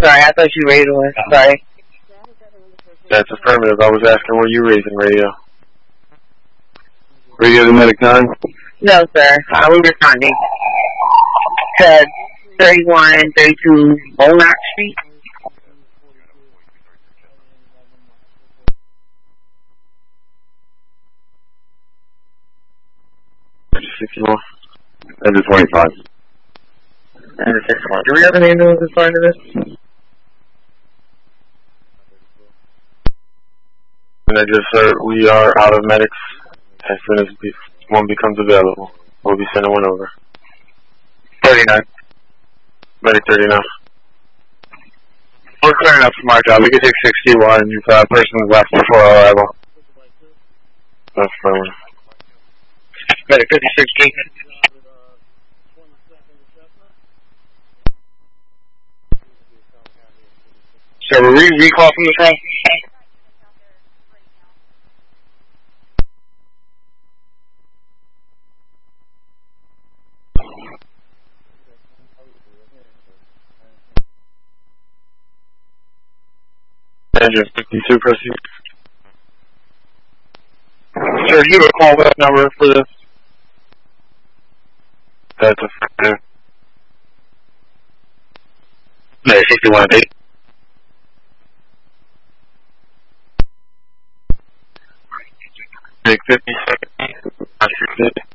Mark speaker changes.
Speaker 1: sorry, I thought you raised one. Sorry.
Speaker 2: That's affirmative. I was asking were you raising radio? Radio to Medic 9?
Speaker 1: No, sir. I was responding to 3132 Beaumont Street.
Speaker 2: Under 25.
Speaker 1: Under 61. Do we have an ambulance assigned to this?
Speaker 2: And I just, sir, we are out of medics. As soon as one becomes available, we'll be sending one over. 39. Medic 39. We're clearing up from our job. We can take 61 if a person is left before our arrival. That's fine. Medic 56, So were we recall from this room? Engine 52, proceed. Sir, do you have a callback number for this? That's a 61 8. Big 57.